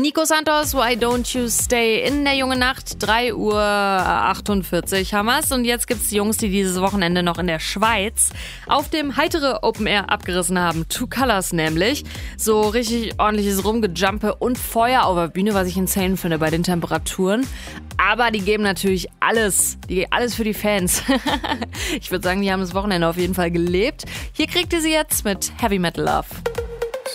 Nico Santos, Why Don't You Stay in der Junge Nacht, 3:48 Uhr haben's. Und jetzt gibt's die Jungs, die dieses Wochenende noch in der Schweiz auf dem heitere Open Air abgerissen haben. Two Colors nämlich. So richtig ordentliches Rumgejumpe und Feuer auf der Bühne, was ich insane finde bei den Temperaturen. Aber die geben natürlich alles für die Fans. Ich würde sagen, die haben das Wochenende auf jeden Fall gelebt. Hier kriegt ihr sie jetzt mit Heavy Metal Love.